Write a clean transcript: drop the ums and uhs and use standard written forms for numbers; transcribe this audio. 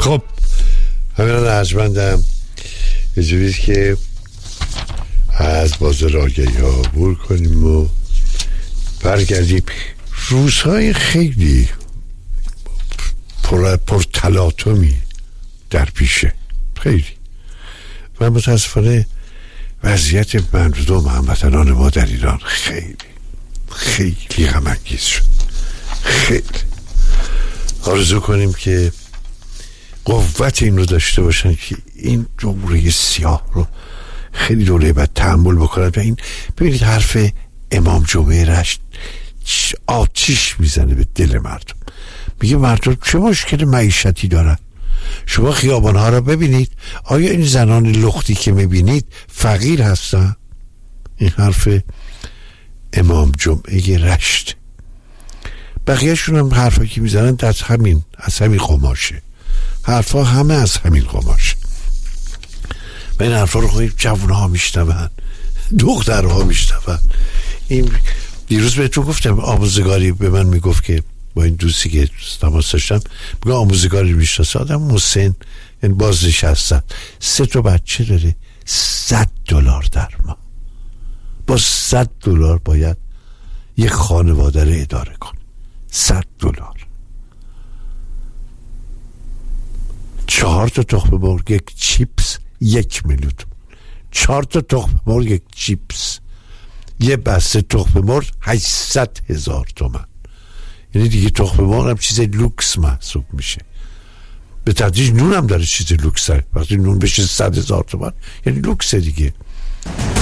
خب همین ارجمندم یه جوریست که از بازار آگهی ها عبور کنیم و برگردیم. روزهای خیلی پر تلاطمی در پیشه، خیلی، و متاسفانه وضعیت مردم هموطنان ما در ایران خیلی خیلی غم‌انگیز شد. خیلی آرزو کنیم که قوت این رو داشته باشن که این دوره سیاه رو خیلی دوره بعد تحمل بکنن. و این ببینید حرف امام جمعه رشت آتیش میزنه به دل مردم. میگه مردم چه مشکل معیشتی دارن؟ شما خیابانها رو ببینید، آیا این زنان لختی که میبینید فقیر هستن؟ این حرف امام جمعه رشت. بقیهشون هم حرفا که میزنن از همین قماشه. حرفا همه از همین قماشه و این حرفا رو خواهید جوانها میشنون، دخترها میشنون. این دیروز بهتون گفتم آموزگاری به من میگفت که با این دوستی که تماس داشتم، میگه آموزگاری میشناسه آدم مسن، یعنی بازنشسته، 3 بچه داره، $100 در ماه. با $100 باید یک خانواده رو اداره کن. $100. 4 تخم مرغ، یک چیپس 1 میلیون. 4 تخم مرغ، یک چیپس، یه بسته تخم مرغ 800,000 تومان. یعنی دیگه تخم مرغ هم چیز لوکس محسوب میشه. به تدریج نون هم داره چیز لوکس داره. وقتی نون بشه 100,000 تومان یعنی لوکس دیگه.